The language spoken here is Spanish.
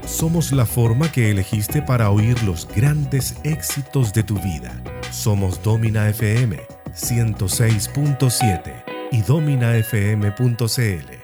Somos la forma que elegiste para oír los grandes éxitos de tu vida. Somos Domina FM 106.7 y dominafm.cl.